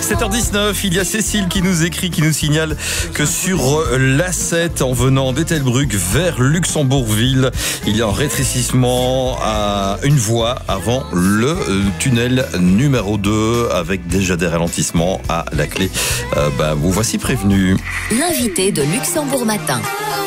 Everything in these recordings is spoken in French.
7h19, il y a Cécile qui nous écrit, qui nous signale que sur l'A7, en venant d'Ettelbruck vers Luxembourgville, il y a un rétrécissement à une voie avant le tunnel numéro 2 avec déjà des ralentissements à la clé. Vous voici prévenus. L'invité de Luxembourg Matin.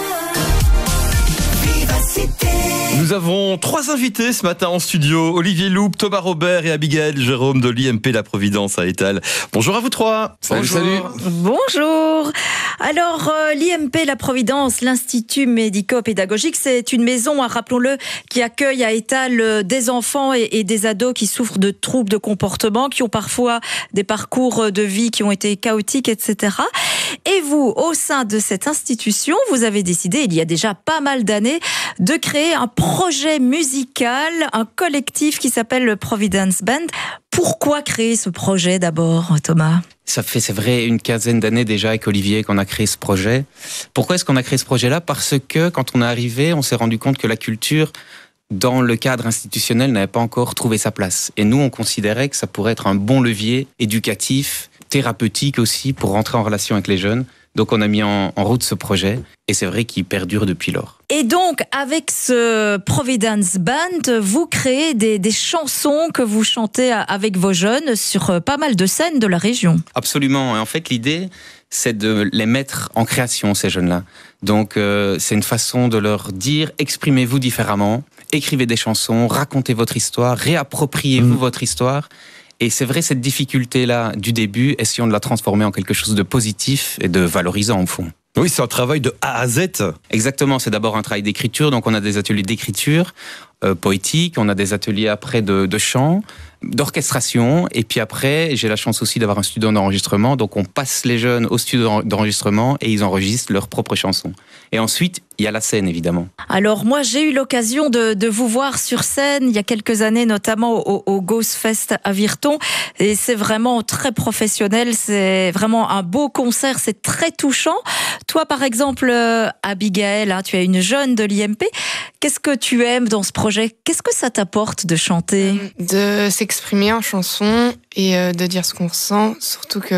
Nous avons 3 invités ce matin en studio. Olivier Loup, Thomas Robert et Abigail Jérôme de l'IMP La Providence à Étal. Bonjour à vous 3. Salut. Bonjour. Alors, l'IMP La Providence, l'Institut médico-pédagogique, c'est une maison, rappelons-le, qui accueille à Étal des enfants et des ados qui souffrent de troubles de comportement, qui ont parfois des parcours de vie qui ont été chaotiques, etc. Et vous, au sein de cette institution, vous avez décidé, il y a déjà pas mal d'années, de créer un projet musical, un collectif qui s'appelle le Providence Band. Pourquoi créer ce projet d'abord, Thomas ? Ça fait, c'est vrai, une quinzaine d'années déjà avec Olivier qu'on a créé ce projet. Pourquoi est-ce qu'on a créé ce projet-là ? Parce que quand on est arrivé, on s'est rendu compte que la culture, dans le cadre institutionnel, n'avait pas encore trouvé sa place. Et nous, on considérait que ça pourrait être un bon levier éducatif, thérapeutique aussi, pour rentrer en relation avec les jeunes. Donc on a mis en route ce projet et c'est vrai qu'il perdure depuis lors. Et donc avec ce Providence Band, vous créez des chansons que vous chantez avec vos jeunes sur pas mal de scènes de la région. Absolument. Et en fait l'idée c'est de les mettre en création ces jeunes-là. Donc c'est une façon de leur dire exprimez-vous différemment, écrivez des chansons, racontez votre histoire, réappropriez-vous votre histoire. Et c'est vrai, cette difficulté-là du début, essayons de la transformer en quelque chose de positif et de valorisant au fond. Oui, c'est un travail de A à Z. Exactement, c'est d'abord un travail d'écriture, donc on a des ateliers d'écriture poétique, on a des ateliers après de chant, d'orchestration, et puis après, j'ai la chance aussi d'avoir un studio d'enregistrement, donc on passe les jeunes au studio d'enregistrement et ils enregistrent leurs propres chansons. Et ensuite, il y a la scène, évidemment. Alors moi, j'ai eu l'occasion de vous voir sur scène il y a quelques années, notamment au Ghost Fest à Virton, et c'est vraiment très professionnel, c'est vraiment un beau concert, c'est très touchant. Toi, par exemple, Abigail, tu es une jeune de l'IMP, qu'est-ce que tu aimes dans ce projet ? Qu'est-ce que ça t'apporte de chanter ? De s'exprimer en chanson et de dire ce qu'on ressent, surtout que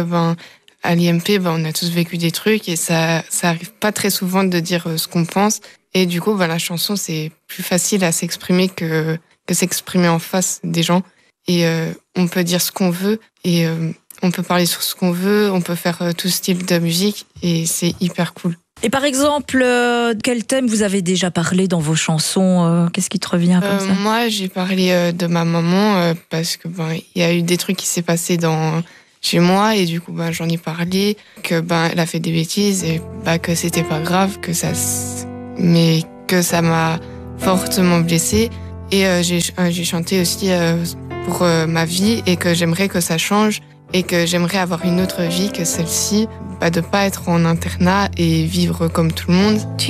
à l'IMP, on a tous vécu des trucs et ça arrive pas très souvent de dire ce qu'on pense. Et du coup, la chanson, c'est plus facile à s'exprimer que s'exprimer en face des gens. Et on peut dire ce qu'on veut et on peut parler sur ce qu'on veut, on peut faire tout style de musique et c'est hyper cool. Et par exemple, quel thème vous avez déjà parlé dans vos chansons ? Qu'est-ce qui te revient comme ça ? Moi, j'ai parlé de ma maman parce que il y a eu des trucs qui s'est passé chez moi et du coup j'en ai parlé que elle a fait des bêtises et que c'était pas grave mais que ça m'a fortement blessée et j'ai chanté aussi pour ma vie et que j'aimerais que ça change et que j'aimerais avoir une autre vie que celle-ci, de pas être en internat et vivre comme tout le monde.